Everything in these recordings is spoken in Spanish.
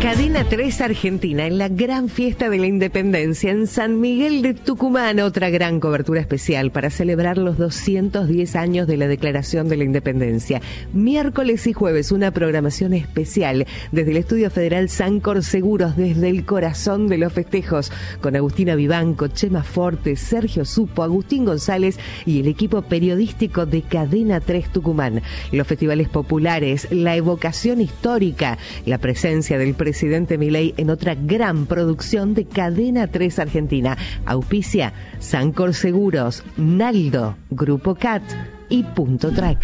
Cadena 3 Argentina, en la gran fiesta de la Independencia en San Miguel de Tucumán, otra gran cobertura especial para celebrar los 210 años de la Declaración de la Independencia. Miércoles y jueves, una programación especial desde el Estudio Federal Sancor Seguros, desde el corazón de los festejos, con Agustina Vivanco, Chema Forte, Sergio Supo, Agustín González y el equipo periodístico de Cadena 3 Tucumán. Los festivales populares, la evocación histórica, la presencia del presidente Milei en otra gran producción de Cadena 3 Argentina. Auspicia Sancor Seguros, Naldo, Grupo CAT y Punto Track.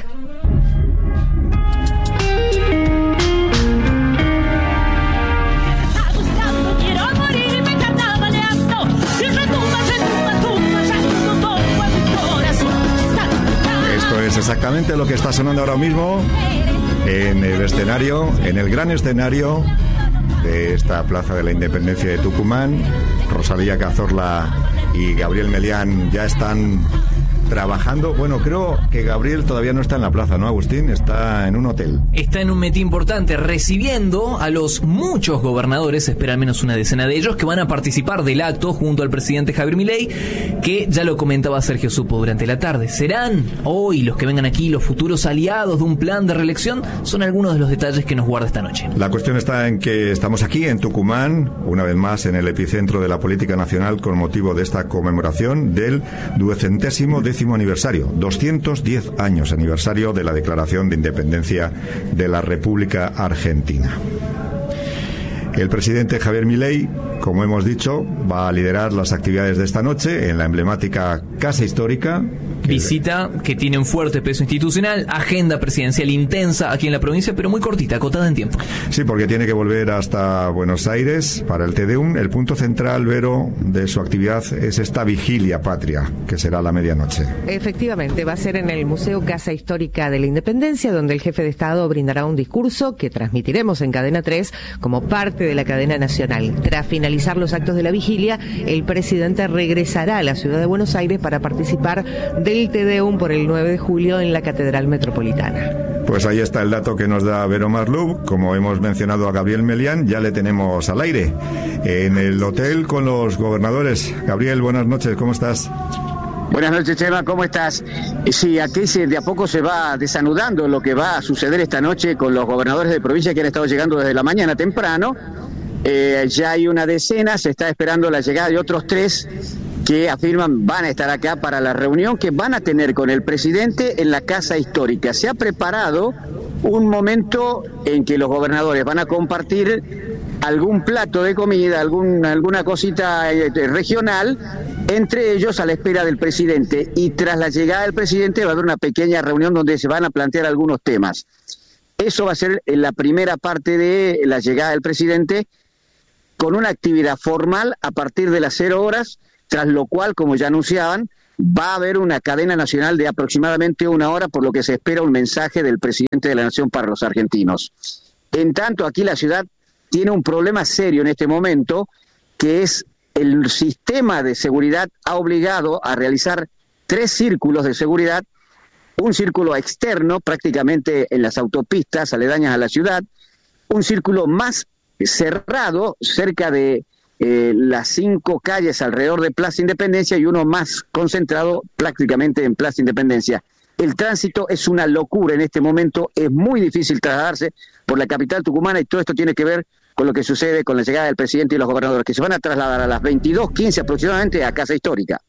Esto es exactamente lo que está sonando ahora mismo en el escenario, en el gran escenario de esta Plaza de la Independencia de Tucumán. Rosalía Cazorla y Gabriel Melián ya están trabajando. Bueno, creo que Gabriel todavía no está en la plaza, ¿no, Agustín? Está en un hotel. Está en un metí importante, recibiendo a los muchos gobernadores, se espera al menos una decena de ellos, que van a participar del acto junto al presidente Javier Milei, que ya lo comentaba Sergio Supo durante la tarde. ¿Serán hoy los que vengan aquí los futuros aliados de un plan de reelección? Son algunos de los detalles que nos guarda esta noche. La cuestión está en que estamos aquí en Tucumán, una vez más en el epicentro de la política nacional, con motivo de esta conmemoración del 210º aniversario, 210 años aniversario de la Declaración de Independencia de la República Argentina. El presidente Javier Milei, como hemos dicho, va a liderar las actividades de esta noche en la emblemática Casa Histórica. Visita que tiene un fuerte peso institucional, agenda presidencial intensa aquí en la provincia, pero muy cortita, acotada en tiempo. Sí, porque tiene que volver hasta Buenos Aires para el Te-Deum. El punto central, Vero, de su actividad es esta vigilia patria, que será a la medianoche. Efectivamente, va a ser en el Museo Casa Histórica de la Independencia, donde el jefe de Estado brindará un discurso que transmitiremos en Cadena 3 como parte de la cadena nacional. Tras finalizar los actos de la vigilia, el presidente regresará a la ciudad de Buenos Aires para participar del Te-Deum por el 9 de julio en la Catedral Metropolitana. Pues ahí está el dato que nos da Vero Marlub. Como hemos mencionado a Gabriel Melián, ya le tenemos al aire en el hotel con los gobernadores. Gabriel, buenas noches, ¿cómo estás? Buenas noches, Chema, ¿cómo estás? Sí, aquí de a poco se va desanudando lo que va a suceder esta noche con los gobernadores de provincia que han estado llegando desde la mañana temprano. Ya hay una decena, se está esperando la llegada de otros 3 que afirman van a estar acá para la reunión que van a tener con el presidente en la Casa Histórica. Se ha preparado un momento en que los gobernadores van a compartir algún plato de comida, alguna cosita regional, entre ellos a la espera del presidente. Y tras la llegada del presidente va a haber una pequeña reunión donde se van a plantear algunos temas. Eso va a ser en la primera parte de la llegada del presidente, con una actividad formal a partir de las 0 horas, tras lo cual, como ya anunciaban, va a haber una cadena nacional de aproximadamente 1 hora, por lo que se espera un mensaje del presidente de la Nación para los argentinos. En tanto, aquí la ciudad tiene un problema serio en este momento, que es el sistema de seguridad ha obligado a realizar 3 círculos de seguridad, un círculo externo prácticamente en las autopistas aledañas a la ciudad, un círculo más cerrado cerca de las 5 calles alrededor de Plaza Independencia y uno más concentrado prácticamente en Plaza Independencia. El tránsito es una locura en este momento, es muy difícil trasladarse por la capital tucumana y todo esto tiene que ver con lo que sucede con la llegada del presidente y los gobernadores, que se van a trasladar a las 22:15 aproximadamente a Casa Histórica.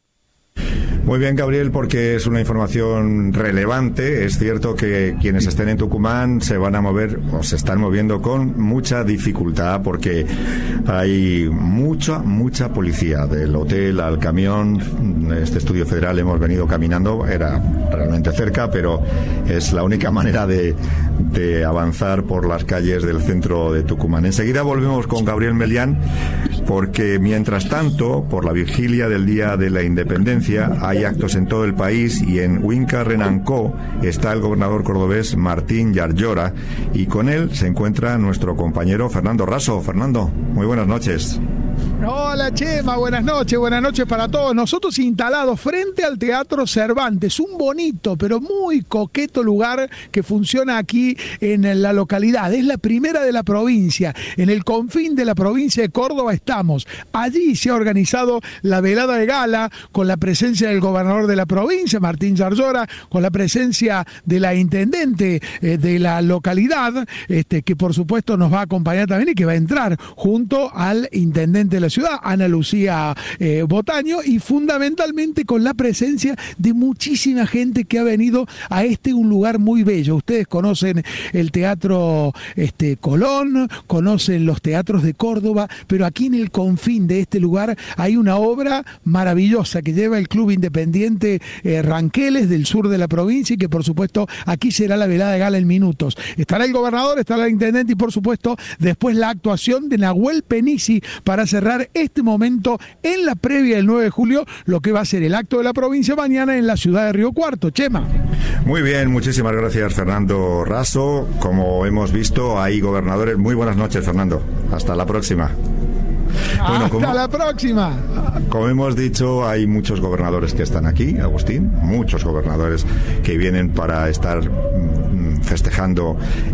Muy bien, Gabriel, porque es una información relevante. Es cierto que quienes estén en Tucumán se van a mover o se están moviendo con mucha dificultad porque hay mucha policía. Del hotel al camión, este estudio federal hemos venido caminando, era realmente cerca, pero es la única manera de avanzar por las calles del centro de Tucumán. Enseguida volvemos con Gabriel Melián, porque mientras tanto, por la vigilia del Día de la Independencia, hay actos en todo el país y en Huinca Renancó está el gobernador cordobés Martín Yarlora y con él se encuentra nuestro compañero Fernando Raso. Fernando, muy buenas noches. Hola Chema, buenas noches para todos. Nosotros instalados frente al Teatro Cervantes, un bonito pero muy coqueto lugar que funciona aquí en la localidad. Es la primera de la provincia, en el confín de la provincia de Córdoba estamos. Allí se ha organizado la velada de gala con la presencia del gobernador de la provincia, Martín Yarlora, con la presencia de la intendente de la localidad, que por supuesto nos va a acompañar también y que va a entrar junto al intendente de la ciudad, Ana Lucía Botaño, y fundamentalmente con la presencia de muchísima gente que ha venido a un lugar muy bello. Ustedes conocen el Teatro Colón, conocen los teatros de Córdoba, pero aquí en el confín de este lugar hay una obra maravillosa que lleva el Club Independiente Ranqueles del sur de la provincia y que por supuesto aquí será la velada de gala en minutos. Estará el gobernador, estará el intendente y por supuesto después la actuación de Nahuel Penisi para cerrar este momento en la previa del 9 de julio, lo que va a ser el acto de la provincia mañana en la ciudad de Río Cuarto. Chema. Muy bien, muchísimas gracias Fernando Raso. Como hemos visto, hay gobernadores. Muy buenas noches, Fernando. Hasta la próxima. Hasta la próxima. Como hemos dicho, hay muchos gobernadores que están aquí, Agustín, muchos gobernadores que vienen para estar festejando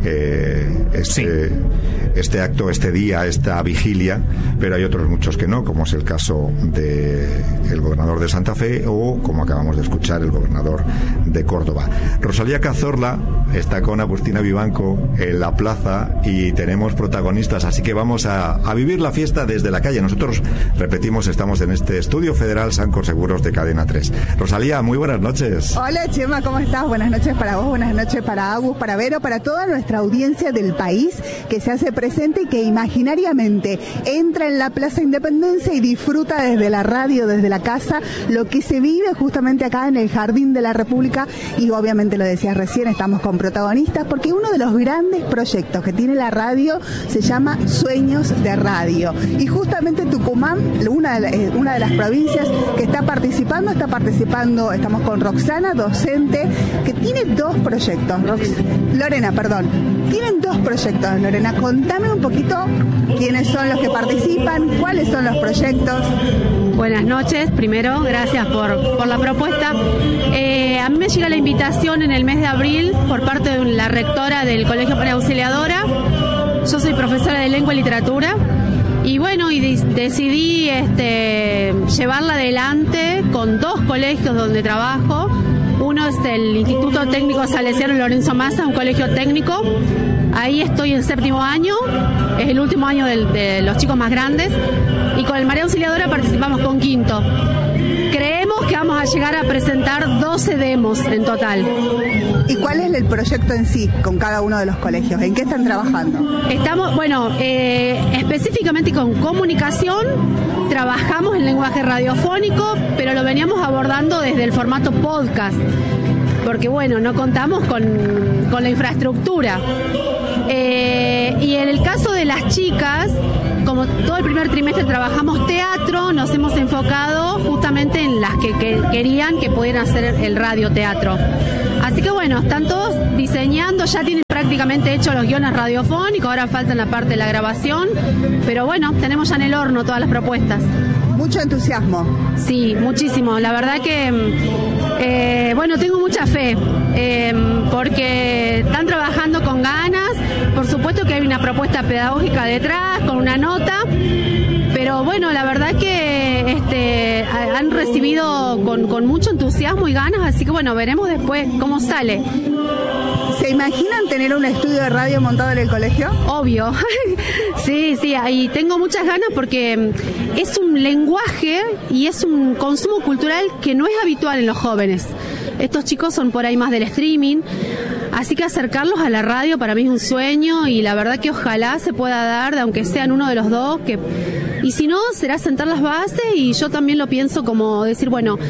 este acto, este día, esta vigilia, pero hay otros muchos que no, como es el caso del gobernador de Santa Fe o, como acabamos de escuchar, el gobernador de Córdoba. Rosalía Cazorla está con Agustina Vivanco en la plaza y tenemos protagonistas, así que vamos a vivir la fiesta desde la calle. Nosotros, repetimos, estamos en este estudio federal Sancor Seguros de Cadena 3. Rosalía, muy buenas noches. Hola Chema, ¿cómo estás? Buenas noches para vos, buenas noches para Agus, para Vero, para toda nuestra audiencia del país que se hace presente y que imaginariamente entra en la Plaza Independencia y disfruta desde la radio, desde la casa, lo que se vive justamente acá en el Jardín de la República. Y obviamente lo decías recién, estamos con protagonistas porque uno de los grandes proyectos que tiene la radio se llama Sueños de Radio. Y justamente Tucumán, una de las provincias que está participando, estamos con Roxana, docente, que tiene dos proyectos. Lorena, tienen dos proyectos. Lorena, contame un poquito quiénes son los que participan, cuáles son los proyectos. Buenas noches, primero, gracias por la propuesta. A mí me llega la invitación en el mes de abril por parte de la rectora del Colegio María Auxiliadora. Yo soy profesora de lengua y literatura. Y bueno, decidí llevarla adelante con dos colegios donde trabajo. Uno es el Instituto Técnico Salesiano Lorenzo Massa, un colegio técnico. Ahí estoy en 7º año, es el último año de los chicos más grandes. Y con el María Auxiliadora participamos con 5º. Creemos que vamos a llegar a presentar 12 demos en total. ¿Y cuál es el proyecto en sí con cada uno de los colegios? ¿En qué están trabajando? Estamos, específicamente con comunicación, trabajamos en lenguaje radiofónico, pero lo veníamos abordando desde el formato podcast, porque no contamos con la infraestructura. Y en el caso de las chicas, como todo el primer trimestre trabajamos teatro, nos hemos enfocado justamente en las que querían que pudieran hacer el radioteatro. Así que están todos diseñando, ya tienen prácticamente hechos los guiones radiofónicos, ahora falta la parte de la grabación, pero tenemos ya en el horno todas las propuestas. Mucho entusiasmo. Sí, muchísimo. La verdad que, tengo mucha fe, porque están trabajando con ganas. Por supuesto que hay una propuesta pedagógica detrás, con una nota, pero la verdad que han recibido con mucho entusiasmo y ganas, así que veremos después cómo sale. ¿Se imaginan tener un estudio de radio montado en el colegio? Obvio. Sí, y tengo muchas ganas porque es un lenguaje y es un consumo cultural que no es habitual en los jóvenes. Estos chicos son por ahí más del streaming, así que acercarlos a la radio para mí es un sueño y la verdad que ojalá se pueda dar, aunque sean uno de los dos, y si no, será sentar las bases y yo también lo pienso como decir,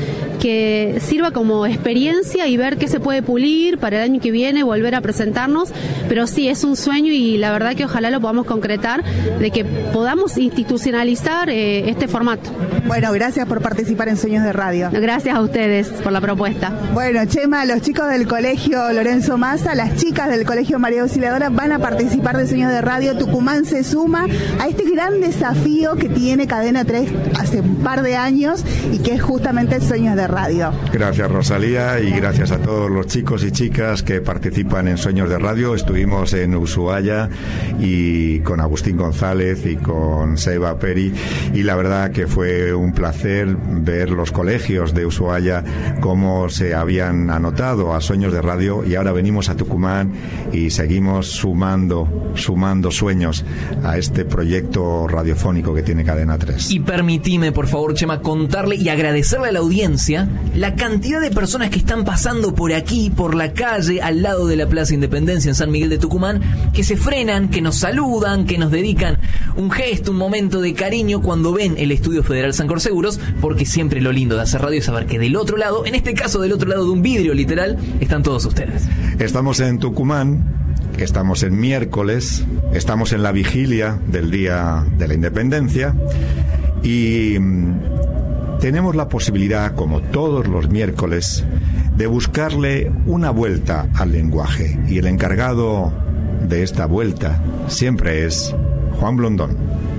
que sirva como experiencia y ver qué se puede pulir para el año que viene, volver a presentarnos, pero sí, es un sueño y la verdad que ojalá lo podamos concretar, de que podamos institucionalizar este formato. Bueno, gracias por participar en Sueños de Radio. Gracias a ustedes por la propuesta. Bueno, Chema, los chicos del Colegio Lorenzo Massa, las chicas del Colegio María Auxiliadora van a participar de Sueños de Radio. Tucumán se suma a este gran desafío que tiene Cadena 3 hace un par de años y que es justamente Sueños de Radio. Gracias, Rosalía, y gracias a todos los chicos y chicas que participan en Sueños de Radio. Estuvimos en Ushuaia y con Agustín González y con Seba Peri, y la verdad que fue un placer ver los colegios de Ushuaia cómo se habían anotado a Sueños de Radio, y ahora venimos a Tucumán y seguimos sumando sueños a este proyecto radiofónico que tiene Cadena 3. Y permitime, por favor, Chema, contarle y agradecerle a la audiencia la cantidad de personas que están pasando por aquí, por la calle, al lado de la Plaza Independencia en San Miguel de Tucumán, que se frenan, que nos saludan, que nos dedican un gesto, un momento de cariño cuando ven el Estudio Federal Sancor Seguros, porque siempre lo lindo de hacer radio es saber que del otro lado, en este caso del otro lado de un vidrio literal, están todos ustedes. Estamos en Tucumán, estamos en miércoles, estamos en la vigilia del Día de la Independencia y tenemos la posibilidad, como todos los miércoles, de buscarle una vuelta al lenguaje, y el encargado de esta vuelta siempre es Juan Blondón.